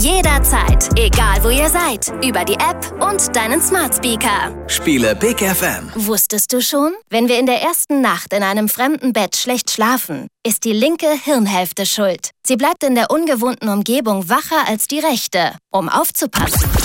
Jederzeit, egal wo ihr seid. Über die App und deinen Smart Speaker. Spiele Big FM. Wusstest du schon? Wenn wir in der ersten Nacht in einem fremden Bett schlecht schlafen, ist die linke Hirnhälfte schuld. Sie bleibt in der ungewohnten Umgebung wacher als die rechte, um aufzupassen.